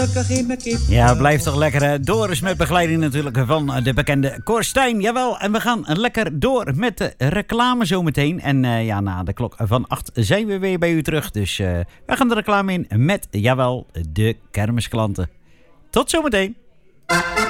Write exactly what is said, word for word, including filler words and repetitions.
Ja, blijft toch lekker. Hè? Doris met begeleiding natuurlijk van de bekende Cor Steijn. Jawel, en we gaan lekker door met de reclame zometeen. En uh, ja, na de klok van acht zijn we weer bij u terug. Dus uh, we gaan de reclame in met, jawel, de kermisklanten. Tot zometeen.